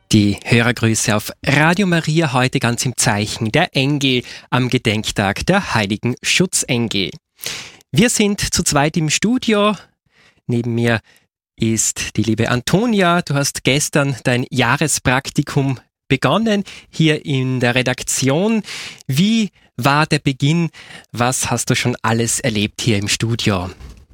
Die Hörergrüße auf Radio Maria, heute ganz im Zeichen der Engel am Gedenktag der heiligen Schutzengel. Wir sind zu zweit im Studio. Neben mir ist die liebe Antonia. Du hast gestern dein Jahrespraktikum begonnen hier in der Redaktion. Wie war der Beginn? Was hast du schon alles erlebt hier im Studio?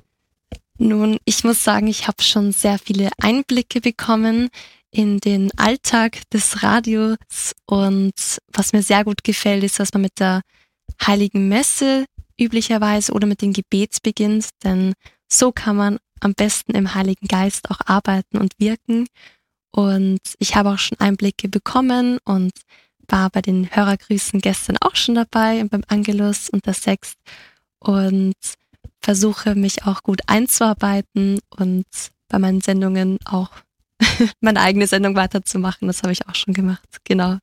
Nun, ich muss sagen, ich habe schon sehr viele Einblicke bekommen in den Alltag des Radios, und was mir sehr gut gefällt, ist, dass man mit der Heiligen Messe üblicherweise oder mit dem Gebet beginnt, denn so kann man am besten im Heiligen Geist auch arbeiten und wirken. Und ich habe auch schon Einblicke bekommen und war bei den Hörergrüßen gestern auch schon dabei beim Angelus und der Sext und versuche mich auch gut einzuarbeiten und bei meinen Sendungen auch meine eigene Sendung weiterzumachen. Das habe ich auch schon gemacht, genau.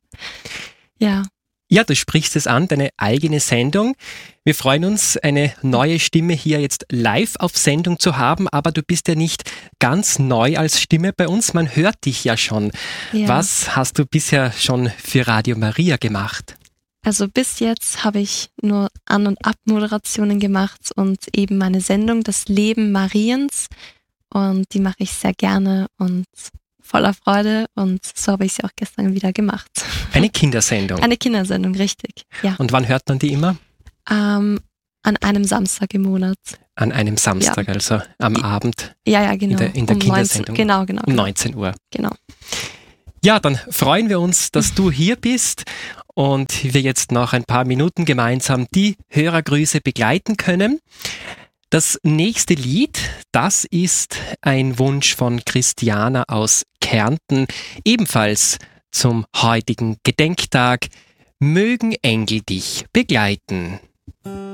Ja. Ja, du sprichst es an, deine eigene Sendung. Wir freuen uns, eine neue Stimme hier jetzt live auf Sendung zu haben, aber du bist ja nicht ganz neu als Stimme bei uns, man hört dich ja schon. Ja. Was hast du bisher schon für Radio Maria gemacht? Also bis jetzt habe ich nur An- und Abmoderationen gemacht und eben meine Sendung Das Leben Mariens, und die mache ich sehr gerne und voller Freude, und so habe ich sie auch gestern wieder gemacht. Eine Kindersendung? Eine Kindersendung, richtig, ja. Und wann hört man die immer? An einem Samstag im Monat. An einem Samstag, ja. Also am Abend? Ja, genau. In der Kindersendung? 19, genau. Um 19 Uhr? Genau. Ja, dann freuen wir uns, dass du hier bist und wir jetzt noch ein paar Minuten gemeinsam die Hörergrüße begleiten können. Das nächste Lied, das ist ein Wunsch von Christiana aus Kärnten, ebenfalls zum heutigen Gedenktag. Mögen Engel dich begleiten.